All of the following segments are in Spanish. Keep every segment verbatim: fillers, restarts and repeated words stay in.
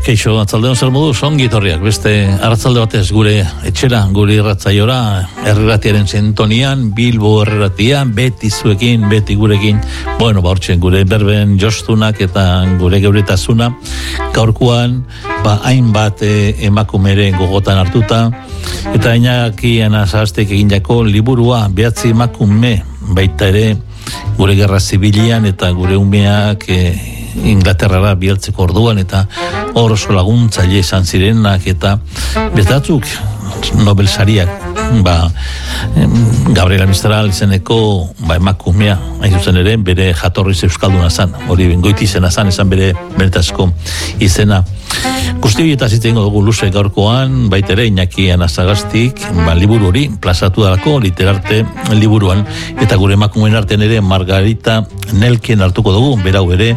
Keixo, atzaldeon zer modu, ongi etorriak, beste arratzalde batez gure etxera, gure irratzaiora, herreratiaren sintonian, Bilbo herreratia, beti zuekin, beti gurekin, bueno, ba hortzen gure berben jostunak eta gure geuretasuna, gaurkoan, ba hainbat eh, emakumere gogotan hartuta, eta Iñaki Anasagaztek egin jako liburua, behatzi emakume, baita ere, gure gerra zibilian eta gure umeak eh, Inglaterrara bialtzeko orduan eta hor oso laguntzaile izan zirenak eta bestatzuk Nobel sariak ba, Gabriela Mistral izeneko ba, emakumea hain zuzen ere bere jatorriz euskalduna zan, hori bengoiti izena zan, esan bere bertazko izena. Guzti hori eta zitzen dugu luze gaurkoan, baita ere Iñaki Anasagaztik ba, liburu hori plazatu dalako literarte liburuan, eta gure emakumeen artean ere Margarita Nelken hartuko dugu, berau ere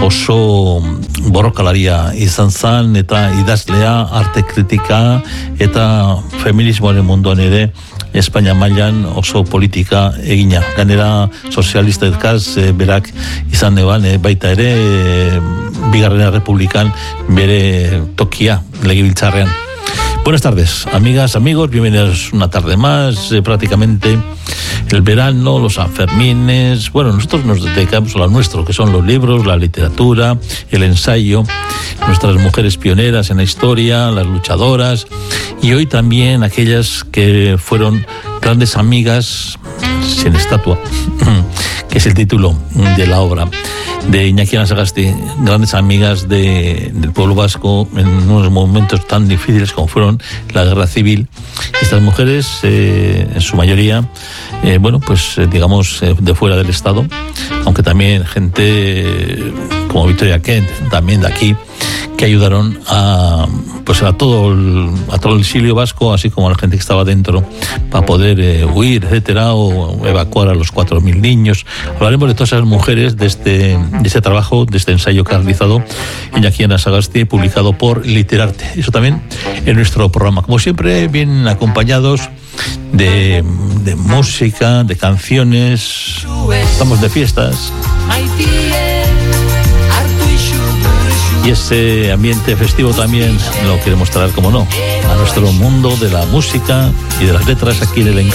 oso borrokalaria izan zan, eta idazlea, arte kritika eta feminismoaren munduan ere Espainia mailan oso politika egina. Ganera sozialistekaz e, berak izan neban, e, baita ere e, Bigarren Republikan bere tokia legebiltzarrean. Buenas tardes, amigas, amigos, bienvenidos una tarde más, eh, prácticamente el verano, los Sanfermines. Bueno, nosotros nos dedicamos a lo nuestro, que son los libros, la literatura, el ensayo, nuestras mujeres pioneras en la historia, las luchadoras, y hoy también aquellas que fueron grandes amigas sin estatua, que es el título de la obra de Iñaki Anasagasti, grandes amigas de, del pueblo vasco en unos momentos tan difíciles como fueron la guerra civil. Estas mujeres, eh, en su mayoría, eh, bueno, pues eh, digamos eh, de fuera del Estado, aunque también gente eh, como Victoria Kent, también de aquí, que ayudaron a pues a todo el, a todo el exilio vasco, así como a la gente que estaba dentro, para poder eh, huir, etcétera, o evacuar a los cuatro mil niños. Hablaremos de todas esas mujeres, de este, de este trabajo, de este ensayo que ha realizado Iñaki Anasagasti, publicado por Literarte. Eso también en nuestro programa. Como siempre, bien acompañados de, de música, de canciones. Estamos de fiestas. Y ese ambiente festivo también lo queremos traer, como no, a nuestro mundo de la música y de las letras aquí en el Encanto.